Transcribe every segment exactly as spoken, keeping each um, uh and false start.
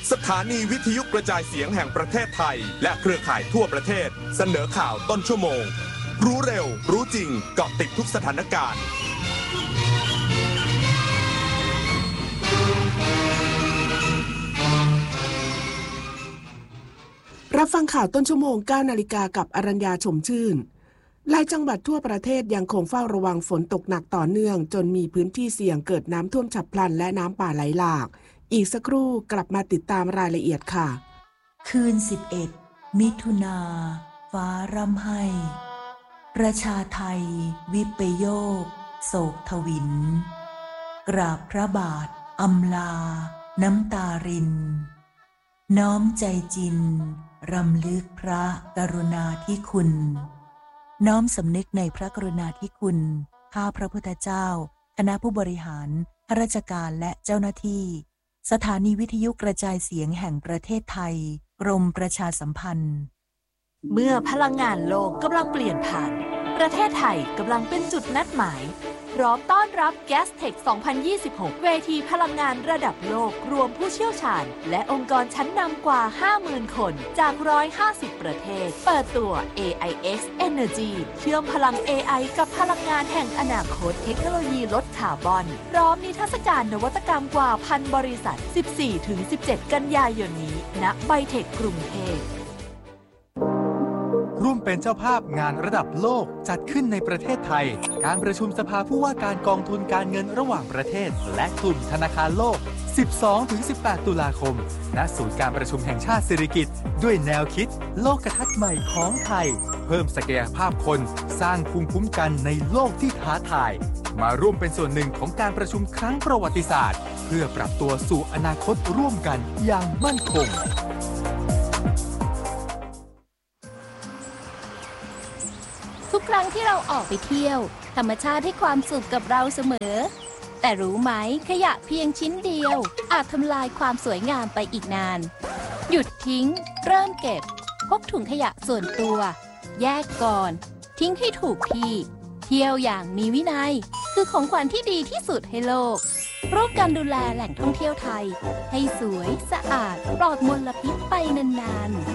สถานีวิทยุกระจายเสียงแห่งประเทศไทยและเครือข่ายทั่วประเทศเสนอข่าวต้นชั่วโมงรู้เร็วรู้จริงเกาะติดทุกสถานการณ์รับฟังข่าวต้นชั่วโมง เก้านาฬิกากับอรัญญาชมชื่นหลายจังหวัดทั่วประเทศยังคงเฝ้าระวังฝนตกหนักต่อเนื่องจนมีพื้นที่เสี่ยงเกิดน้ำท่วมฉับพลันและน้ำป่าไหลหลากอีกสักครู่กลับมาติดตามรายละเอียดค่ะคืนสิบเอ็ดมิถุนาฟ้าร่ำไห้ประชาไทยวิปโยคโศกทวินกราบพระบาทอำลาน้ำตารินน้อมใจจินรำลึกพระกรุณาธิคุณน้อมสำนึกในพระกรุณาธิคุณข้าพระพุทธเจ้าคณะผู้บริหารข้าราชการและเจ้าหน้าที่สถานีวิทยุกระจายเสียงแห่งประเทศไทยกรมประชาสัมพันธ์เมื่อพลังงานโลกกำลังเปลี่ยนผ่านประเทศไทยกำลังเป็นจุดนัดหมายพร้อมต้อนรับ Gastech สองพันยี่สิบหก เวทีพลังงานระดับโลกรวมผู้เชี่ยวชาญและองค์กรชั้นนำกว่า ห้าหมื่น คนจากหนึ่งร้อยห้าสิบประเทศเปิดตัว เอ ไอ เอ็กซ์ Energy เชื่อมพลัง เอ ไอ กับพลังงานแห่งอนาคตเทคโนโลยีลดคาร์บอนพร้อมนิทรรศการนวัตกรรมกว่าพันบริษัท สิบสี่ถึงสิบเจ็ด กันยายนนี้ณไบเทคกรุงเทพร่วมเป็นเจ้าภาพงานระดับโลกจัดขึ้นในประเทศไทยการประชุมสภาผู้ว่าการกองทุนการเงินระหว่างประเทศและกลุ่มธนาคารโลก สิบสองถึงสิบแปด ตุลาคมณศูนย์การประชุมแห่งชาติสิริกิติ์ด้วยแนวคิดโลกทัศน์ใหม่ของไทยเพิ่มศักยภาพคนสร้างภูมิคุ้มกันในโลกที่ท้าทายมาร่วมเป็นส่วนหนึ่งของการประชุมครั้งประวัติศาสตร์เพื่อปรับตัวสู่อนาคตร่วมกันอย่างมั่นคงทุกครั้งที่เราออกไปเที่ยวธรรมชาติให้ความสุขกับเราเสมอแต่รู้ไหมขยะเพียงชิ้นเดียวอาจทำลายความสวยงามไปอีกนานหยุดทิ้งเริ่มเก็บพกถุงขยะส่วนตัวแยกก่อนทิ้งให้ถูกที่เที่ยวอย่างมีวินัยคือของขวัญที่ดีที่สุดให้โลกร่วมกันดูแลแหล่งท่องเที่ยวไทยให้สวยสะอาดปลอดมลพิษไปนานๆ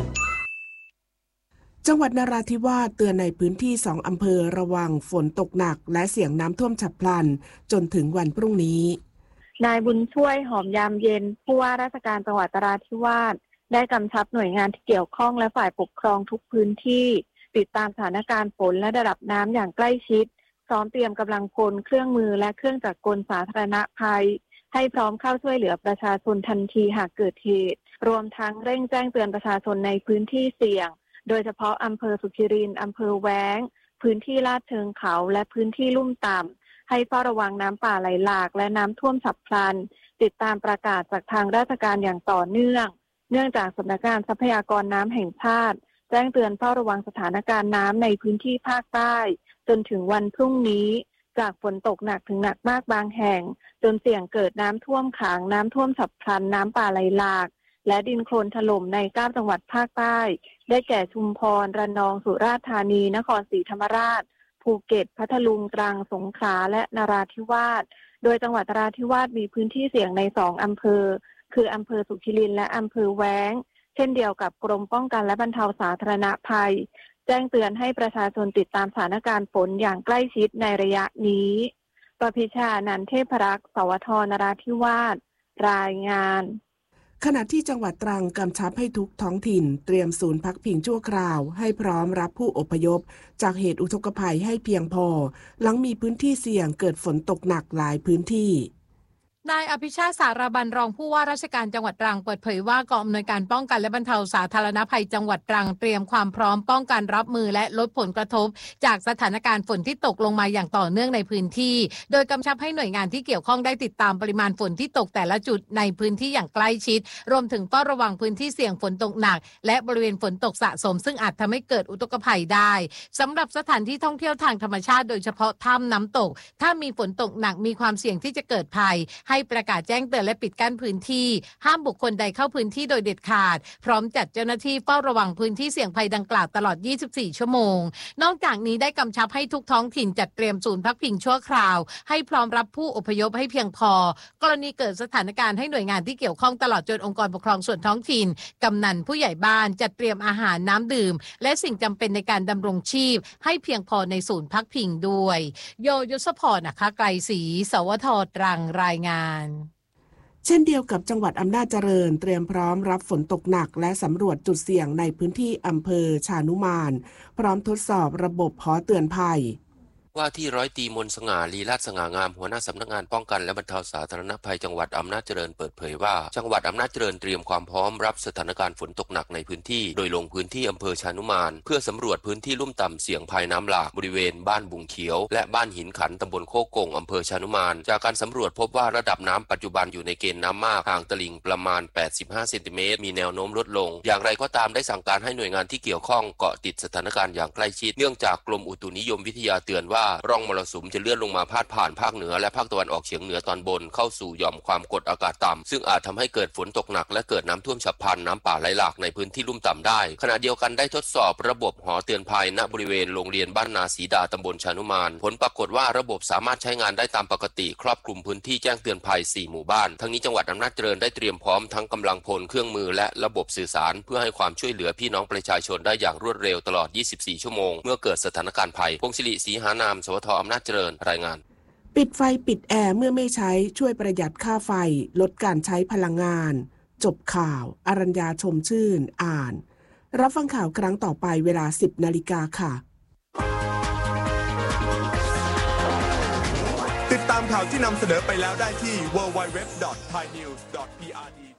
จังหวัดนราธิวาสเตือนในพื้นที่สองอำเภอระวังฝนตกหนักและเสี่ยงน้ำท่วมฉับพลันจนถึงวันพรุ่งนี้นายบุญช่วยหอมยามเย็นผู้ว่าราชการจังหวัดนราธิวาสได้กำชับหน่วยงานที่เกี่ยวข้องและฝ่ายปกครองทุกพื้นที่ติดตามสถานการณ์ฝนและระดับน้ำอย่างใกล้ชิดพร้อมเตรียมกำลังพลเครื่องมือและเครื่องจักรกลสาธารณภัยให้พร้อมเข้าช่วยเหลือประชาชนทันทีหากเกิดเหตุรวมทั้งเร่งแจ้งเตือนประชาชนในพื้นที่เสี่ยงโดยเฉพาะอำเภอสุขิรินทร์อำเภอแว้งพื้นที่ลาดเชิงเขาและพื้นที่ลุ่มต่ำให้เฝ้าระวังน้ำป่าไหลหลากและน้ำท่วมฉับพลันติดตามประกาศจากทางราชการอย่างต่อเนื่องเนื่องจากสำนักงานทรัพยากรน้ำแห่งชาติแจ้งเตือนเฝ้าระวังสถานการณ์น้ำในพื้นที่ภาคใต้จนถึงวันพรุ่งนี้จากฝนตกหนักถึงหนักมากบางแห่งจนเสี่ยงเกิดน้ำท่วมขังน้ำท่วมฉับพลันน้ำป่าไหลหลากและดินโคลนถล่มในเก้าจังหวัดภาคใต้ได้แก่ชุมพรระนองสุราษฎร์ธานีนครศรีธรรมราชภูเก็ตพัทลุงตรังสงขลาและนราธิวาสโดยจังหวัดนราธิวาสมีพื้นที่เสี่ยงในสองอำเภอคืออำเภอสุขิรินทร์และอำเภอแว้งเช่นเดียวกับกรมป้องกันและบรรเทาสาธารณภัยแจ้งเตือนให้ประชาชนติดตามสถานการณ์ฝนอย่างใกล้ชิดในระยะนี้ประภิชานันท์เทพรักษ์สวทนราธิวาสรายงานขณะที่จังหวัดตรังกำชับให้ทุกท้องถิ่นเตรียมศูนย์พักพิงชั่วคราวให้พร้อมรับผู้อพยพจากเหตุอุทกภัยให้เพียงพอหลังมีพื้นที่เสี่ยงเกิดฝนตกหนักหลายพื้นที่นายอภิชาติสารบันรองผู้ว่าราชการจังหวัดตรังเปิดเผยว่ากองอำนวยการป้องกันและบรรเทาสาธารณภัยจังหวัดตรังเตรียมความพร้อมป้องกันรับมือและลดผลกระทบจากสถานการณ์ฝนที่ตกลงมาอย่างต่อเนื่องในพื้นที่โดยกำชับให้หน่วยงานที่เกี่ยวข้องได้ติดตามปริมาณฝนที่ตกแต่ละจุดในพื้นที่อย่างใกล้ชิดรวมถึงเฝ้าระวังพื้นที่เสี่ยงฝนตกหนักและบริเวณฝนตกสะสมซึ่งอาจทำให้เกิดอุทกภัยได้สำหรับสถานที่ท่องเที่ยวทางธรรมชาติโดยเฉพาะถ้ำน้ำตกถ้ามีฝนตกหนักมีความเสี่ยงที่จะเกิดภัยให้ประกาศแจ้งเตือนและปิดกั้นพื้นที่ห้ามบุคคลใดเข้าพื้นที่โดยเด็ดขาดพร้อมจัดเจ้าหน้าที่เฝ้าระวังพื้นที่เสี่ยงภัยดังกล่าวตลอดยี่สิบสี่ชั่วโมงนอกจากนี้ได้กำชับให้ทุกท้องถิ่นจัดเตรียมศูนย์พักพิงชั่วคราวให้พร้อมรับผู้อพยพให้เพียงพอกรณีเกิดสถานการณ์ให้หน่วยงานที่เกี่ยวข้องตลอดจนองค์กรปกครองส่วนท้องถิ่นกำนันผู้ใหญ่บ้านจัดเตรียมอาหารน้ำดื่มและสิ่งจำเป็นในการดำรงชีพให้เพียงพอในศูนย์พักพิงด้วยโยยศพรนะคะไกรศรีสวทตรังรายงานเช่นเดียวกับจังหวัดอำนาจเจริญเตรียมพร้อมรับฝนตกหนักและสำรวจจุดเสี่ยงในพื้นที่อำเภอชานุมานพร้อมทดสอบระบบหอเตือนภัยว่าที่ร้อยตรีมนต์สง่าลีลาศสง่างามหัวหน้าสำนักงานป้องกันและบรรเทาสาธารณภัยจังหวัดอำนาจเจริญเปิดเผยว่าจังหวัดอำนาจเจริญเตรียมความพร้อมรับสถานการณ์ฝนตกหนักในพื้นที่โดยลงพื้นที่อำเภอชานุมานเพื่อสำรวจพื้นที่ลุ่มต่ำเสี่ยงภัยน้ำหลากบริเวณบ้านบุงเขียวและบ้านหินขันตำบลโคกงอำเภอชานุมานจากการสำรวจพบว่าระดับน้ำปัจจุบันอยู่ในเกณฑ์น้ำมากห่างตลิ่งประมาณแปดสิบห้าเซนติเมตรมีแนวโน้มลดลงอย่างไรก็ตามได้สั่งการให้หน่วยงานที่เกี่ยวข้องเกาะติดสถานการณ์อย่างใกล้ชิดเนื่องจากกรมอุตุนิยมวิทยาเตือนว่าร่องมรสุมจะเลื่อนลงมาพาดผ่านภาคเหนือและภาคตะวันออกเฉียงเหนือตอนบนเข้าสู่หย่อมความกดอากาศต่ำซึ่งอาจทำให้เกิดฝนตกหนักและเกิดน้ำท่วมฉับพลันน้ำป่าไหลหลากในพื้นที่ลุ่มต่ำได้ขณะเดียวกันได้ทดสอบระบบหอเตือนภัยณบริเวณโรงเรียนบ้านนาศรีดาตำบลชานุมานผลปรากฏว่าระบบสามารถใช้งานได้ตามปกติครอบคลุมพื้นที่แจ้งเตือนภัยสี่หมู่บ้านทั้งนี้จังหวัดอำนาจเจริญได้เตรียมพร้อมทั้งกำลังพลเครื่องมือและระบบสื่อสารเพื่อให้ความช่วยเหลือพี่น้องประชาชนได้อย่างรวดเร็วตลอดยี่สิบสี่ชั่วโมงเมื่อเกิดสถานการณ์ภัยพงศิริศรีหานามสวทอำนาจเจริญรายงานปิดไฟปิดแอร์เมื่อไม่ใช้ช่วยประหยัดค่าไฟลดการใช้พลังงานจบข่าวอรัญญาชมชื่นอ่านรับฟังข่าวครั้งต่อไปเวลา สิบนาฬิกาค่ะติดตามข่าวที่นำเสนอไปแล้วได้ที่ ดับเบิลยู ดับเบิลยู ดับเบิลยู ดอท ไทยนิวส์ ดอท พี อาร์ ดี